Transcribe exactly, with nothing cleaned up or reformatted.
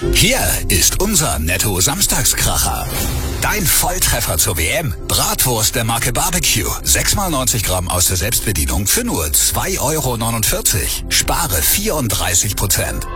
Hier ist unser Netto-Samstagskracher. Dein Volltreffer zur W M. Bratwurst der Marke Barbecue. sechs mal neunzig Gramm aus der Selbstbedienung für nur zwei Euro neunundvierzig. Spare vierunddreißig Prozent.